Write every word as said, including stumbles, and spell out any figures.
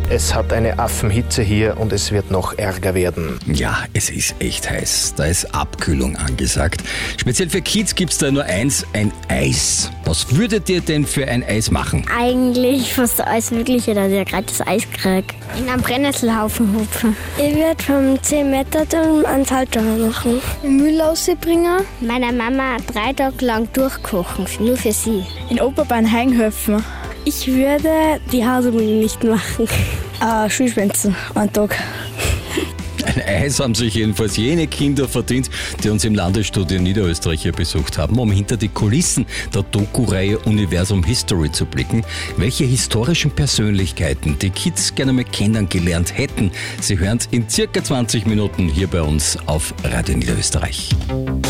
Es hat eine Affenhitze hier und es wird noch ärger werden. Ja, es ist echt heiß. Da ist Abkühlung angesagt. Speziell für Kids gibt's da nur eins, ein Eis. Was würdet ihr denn für ein Eis machen? Eigentlich fast alles Mögliche, dass ich gerade das Eis kriege. In einen Brennnesselhaufen hupfen. Ich würde vom zehn Meter dann einen Salter machen. Den Müll rausbringen. Meiner Mama drei Tage lang durchkochen, nur für sie. In Opa beim Heimhelfen. Ich würde die Hausaufgaben nicht machen. Äh, Schulschwänzen, einen Tag. Ein Eis haben sich jedenfalls jene Kinder verdient, die uns im Landesstudio Niederösterreich hier besucht haben, um hinter die Kulissen der Doku-Reihe Universum History zu blicken. Welche historischen Persönlichkeiten die Kids gerne mal kennengelernt hätten, Sie hören es in circa zwanzig Minuten hier bei uns auf Radio Niederösterreich.